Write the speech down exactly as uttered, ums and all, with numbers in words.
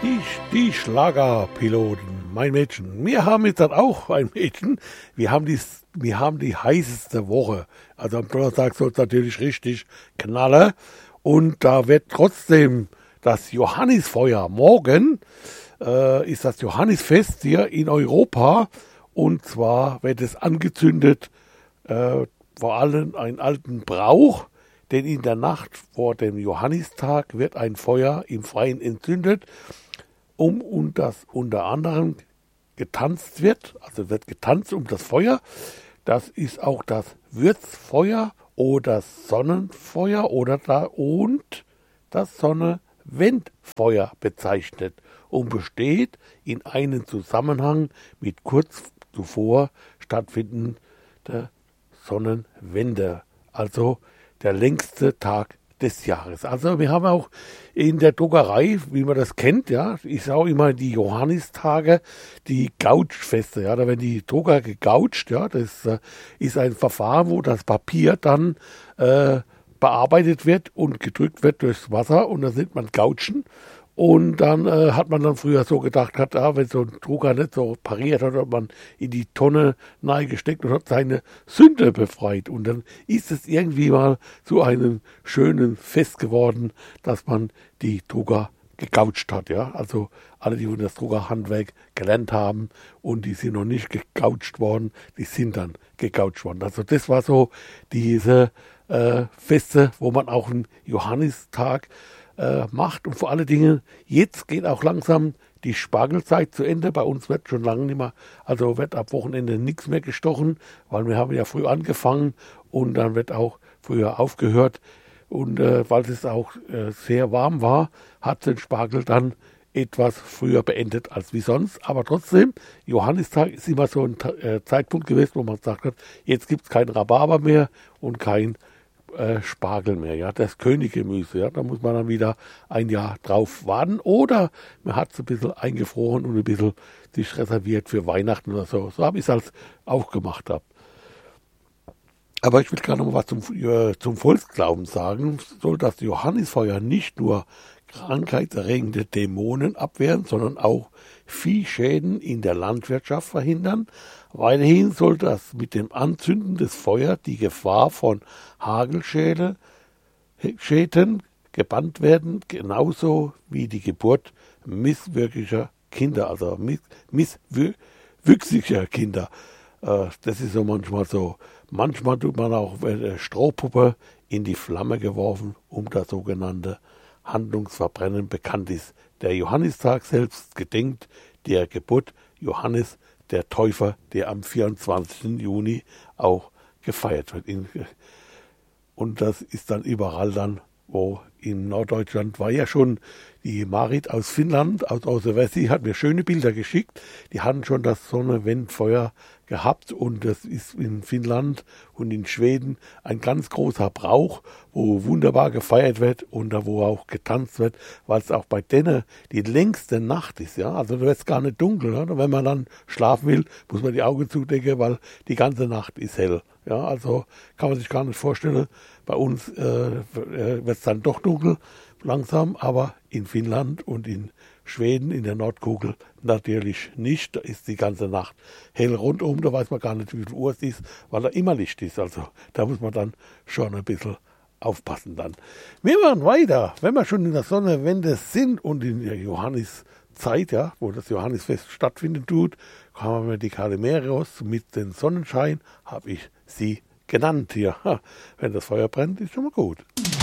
Die, die Schlagerpiloten, mein Mädchen. Wir haben jetzt dann auch ein Mädchen. Wir haben die, wir haben die heißeste Woche. Also am Donnerstag soll es natürlich richtig knallen. Und da wird trotzdem das Johannisfeuer. Morgen äh, ist das Johannisfest hier in Europa. Und zwar wird es angezündet, äh, vor allem einen alten Brauch. Denn in der Nacht vor dem Johannistag wird ein Feuer im Freien entzündet, um und das unter anderem getanzt wird. Also wird getanzt um das Feuer. Das ist auch das Würzfeuer oder Sonnenfeuer oder da und das Sonnenwendfeuer bezeichnet und besteht in einem Zusammenhang mit kurz zuvor stattfindender Sonnenwende. Also der längste Tag des Jahres. Also wir haben auch in der Druckerei, wie man das kennt, ja, ist auch immer die Johannistage, die Gouchfeste, ja, da werden die Drucker gegoucht, ja, das äh, ist ein Verfahren, wo das Papier dann äh, bearbeitet wird und gedrückt wird durchs Wasser und dann nennt man Gouchen. Und dann äh, hat man dann früher so gedacht, hat, ah, wenn so ein Drucker nicht so pariert hat, hat man in die Tonne gesteckt und hat seine Sünde befreit. Und dann ist es irgendwie mal zu einem schönen Fest geworden, dass man die Drucker gegoucht hat. Ja? Also alle, die das Druckerhandwerk gelernt haben und die sind noch nicht gegoucht worden, die sind dann gegoucht worden. Also das war so diese äh, Feste, wo man auch einen Johannistag macht. Und vor allen Dingen, jetzt geht auch langsam die Spargelzeit zu Ende. Bei uns wird schon lange nicht mehr, also wird ab Wochenende nichts mehr gestochen, weil wir haben ja früh angefangen und dann wird auch früher aufgehört. Und äh, weil es auch äh, sehr warm war, hat den Spargel dann etwas früher beendet als wie sonst. Aber trotzdem, Johannistag ist immer so ein äh, Zeitpunkt gewesen, wo man gesagt hat, jetzt gibt es kein Rhabarber mehr und kein Äh, Spargel mehr, ja, das Königgemüse, ja, da muss man dann wieder ein Jahr drauf warten oder man hat es ein bisschen eingefroren und ein bisschen sich reserviert für Weihnachten oder so. So habe ich es halt auch gemacht. Hab. Aber ich will gerade noch mal was zum, äh, zum Volksglauben sagen. Soll das Johannisfeuer nicht nur krankheitserregende Dämonen abwehren, sondern auch Viehschäden in der Landwirtschaft verhindern. Weiterhin soll das mit dem Anzünden des Feuers die Gefahr von Hagelschäden gebannt werden, genauso wie die Geburt misswirklicher Kinder, also miss, misswüchsiger Kinder. Äh, das ist so manchmal so. Manchmal tut man auch eine Strohpuppe in die Flamme geworfen, um das sogenannte Handlungsverbrennen bekannt ist. Der Johannistag selbst gedenkt der Geburt Johannes der Täufer, der am vierundzwanzigsten Juni auch gefeiert wird. Und das ist dann überall dann, wo in Norddeutschland war ja schon die Marit aus Finnland, aus Außerwessi, hat mir schöne Bilder geschickt. Die hatten schon das Sonnenwendfeuer gehabt und das ist in Finnland und in Schweden ein ganz großer Brauch, wo wunderbar gefeiert wird und da wo auch getanzt wird, weil es auch bei denen die längste Nacht ist. Ja, also da wird es gar nicht dunkel. Ja? Wenn man dann schlafen will, muss man die Augen zudecken, weil die ganze Nacht ist hell. Ja, also kann man sich gar nicht vorstellen. Bei uns äh, wird es dann doch dunkel langsam, aber in Finnland und in Schweden, in der Nordkugel natürlich nicht. Da ist die ganze Nacht hell rundum, da weiß man gar nicht, wie viel Uhr es ist, weil da immer Licht ist. Also da muss man dann schon ein bisschen aufpassen dann. Wir machen weiter, wenn wir schon in der Sonnenwende sind und in der Johanneszeit, ja, wo das Johannisfest stattfinden tut, haben wir die Kalimeros mit dem Sonnenschein, habe ich sie genannt hier. Wenn das Feuer brennt, ist schon mal gut.